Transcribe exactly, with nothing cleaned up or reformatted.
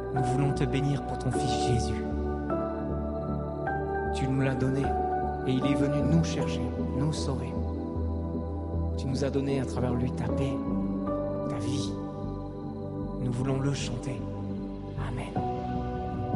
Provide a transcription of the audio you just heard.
Nous voulons te bénir pour ton Fils Jésus. Tu nous l'as donné et il est venu nous chercher, nous sauver. Tu nous as donné à travers lui ta paix, ta vie. Nous voulons le chanter. Amen.